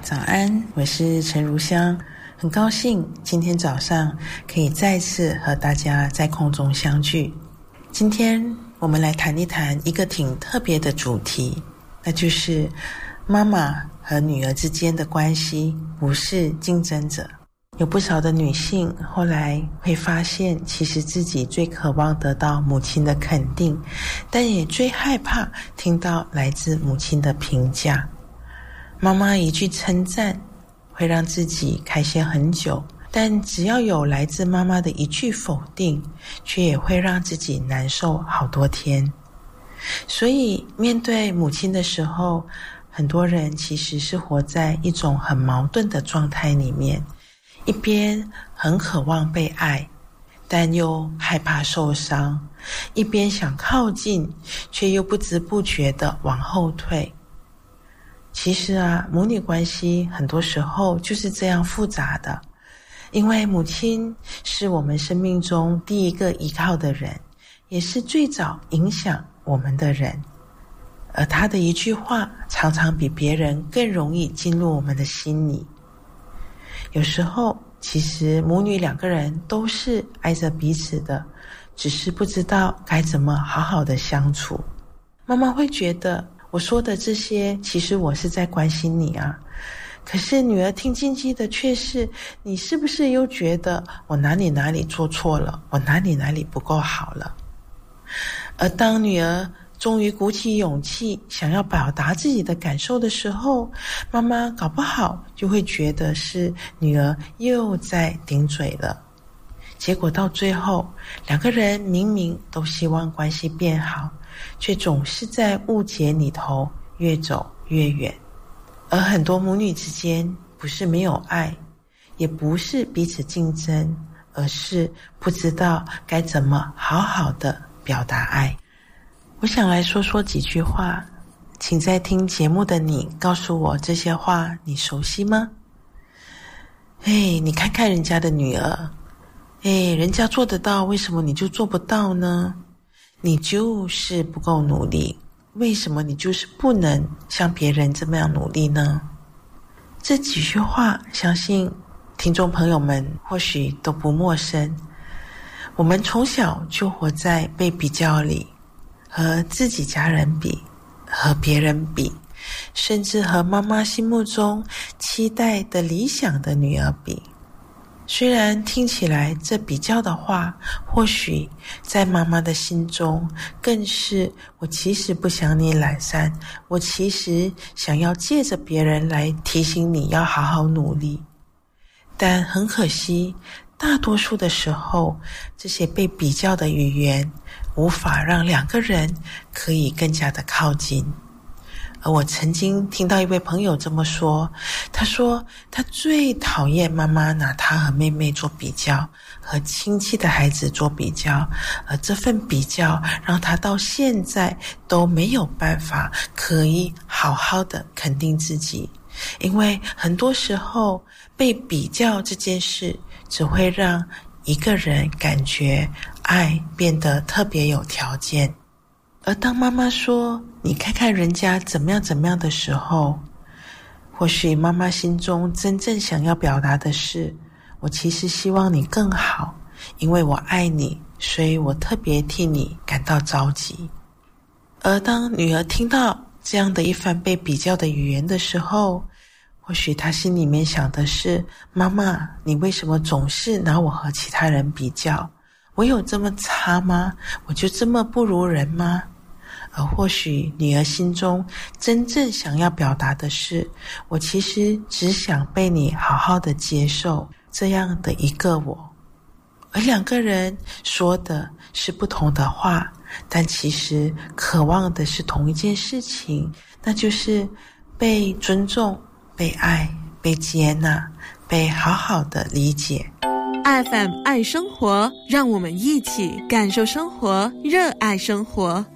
早安，我是陈如香，很高兴今天早上可以再次和大家在空中相聚。今天我们来谈一谈一个挺特别的主题，那就是妈妈和女儿之间的关系不是竞争者。有不少的女性后来会发现，其实自己最渴望得到母亲的肯定，但也最害怕听到来自母亲的评价。妈妈一句称赞会让自己开心很久，但只要有来自妈妈的一句否定，却也会让自己难受好多天。所以面对母亲的时候，很多人其实是活在一种很矛盾的状态里面，一边很渴望被爱，但又害怕受伤，一边想靠近，却又不知不觉地往后退。其实母女关系很多时候就是这样复杂的，因为母亲是我们生命中第一个依靠的人，也是最早影响我们的人，而她的一句话常常比别人更容易进入我们的心里。有时候其实母女两个人都是爱着彼此的，只是不知道该怎么好好的相处。妈妈会觉得我说的这些其实我是在关心你啊，可是女儿听进去的却是，你是不是又觉得我哪里做错了，我哪里不够好了。而当女儿终于鼓起勇气想要表达自己的感受的时候，妈妈搞不好就会觉得是女儿又在顶嘴了。结果到最后，两个人明明都希望关系变好，却总是在误解里头越走越远。而很多母女之间不是没有爱，也不是彼此竞争，而是不知道该怎么好好的表达爱。我想来说说几句话，请在听节目的你告诉我，这些话你熟悉吗？你看看人家的女儿，人家做得到，为什么你就做不到呢？你就是不够努力，为什么你就是不能像别人这么样努力呢？这几句话相信听众朋友们或许都不陌生。我们从小就活在被比较里，和自己家人比，和别人比，甚至和妈妈心目中期待的理想的女儿比。虽然听起来这比较的话，或许在妈妈的心中更是我其实不想你懒散，我其实想要借着别人来提醒你要好好努力。但很可惜，大多数的时候，这些被比较的语言无法让两个人可以更加的靠近。而我曾经听到一位朋友这么说，他说他最讨厌妈妈拿他和妹妹做比较，和亲戚的孩子做比较，而这份比较让他到现在都没有办法可以好好的肯定自己。因为很多时候被比较这件事只会让一个人感觉爱变得特别有条件。而当妈妈说你看看人家怎么样的时候，或许妈妈心中真正想要表达的是，我其实希望你更好，因为我爱你，所以我特别替你感到着急。而当女儿听到这样的一番被比较的语言的时候，或许她心里面想的是，妈妈，你为什么总是拿我和其他人比较？我有这么差吗？我就这么不如人吗？而或许女儿心中真正想要表达的是，我其实只想被你好好的接受这样的一个我。而两个人说的是不同的话，但其实渴望的是同一件事情，那就是被尊重、被爱、被接纳、被好好的理解。 FM 爱生活，让我们一起感受生活，热爱生活。